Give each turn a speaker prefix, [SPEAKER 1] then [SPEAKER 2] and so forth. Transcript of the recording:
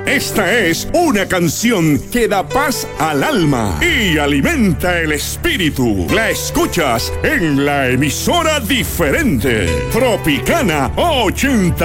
[SPEAKER 1] Esta es una canción que da paz al alma y alimenta el espíritu. La escuchas en la emisora diferente, Tropicana 80.